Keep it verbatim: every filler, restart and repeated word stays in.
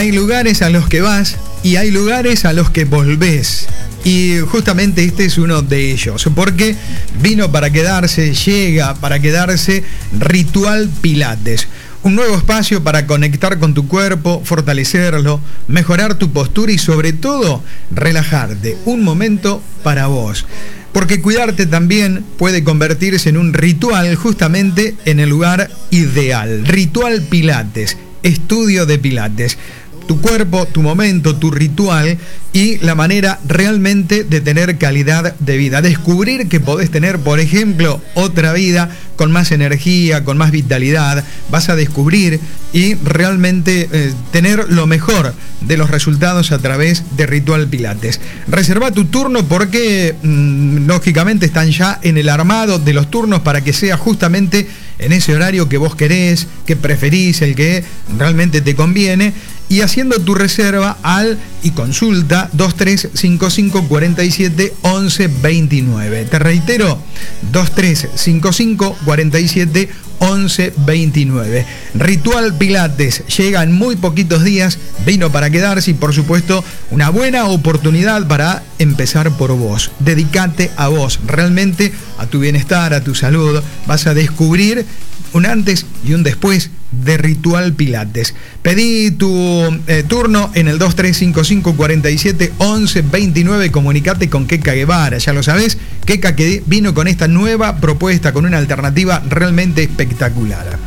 Hay lugares a los que vas y hay lugares a los que volvés. Y justamente este es uno de ellos, porque vino para quedarse, llega para quedarse Ritual Pilates. Un nuevo espacio para conectar con tu cuerpo, fortalecerlo, mejorar tu postura y sobre todo relajarte. Un momento para vos. Porque cuidarte también puede convertirse en un ritual justamente en el lugar ideal. Ritual Pilates, estudio de Pilates. Tu cuerpo, tu momento, tu ritual y la manera realmente de tener calidad de vida. Descubrir que podés tener, por ejemplo, otra vida con más energía, con más vitalidad. Vas a descubrir y realmente eh, tener lo mejor de los resultados a través de Ritual Pilates. Reserva tu turno porque mmm, lógicamente están ya en el armado de los turnos para que sea justamente en ese horario que vos querés, que preferís, el que realmente te conviene. Y haciendo tu reserva al y consulta dos tres cinco cinco cuatro siete once veintinueve. Te reitero, dos tres cinco cinco cuatro siete once veintinueve. Ritual Pilates llega en muy poquitos días, vino para quedarse y por supuesto una buena oportunidad para empezar por vos. Dedicate a vos, realmente a tu bienestar, a tu salud. Vas a descubrir un antes y un después de Ritual Pilates. Pedí tu eh, turno en el dos tres cinco cinco cuatro siete once veintinueve. Comunicate con Keka Guevara, ya lo sabés. Keka que vino con esta nueva propuesta, con una alternativa realmente espectacular.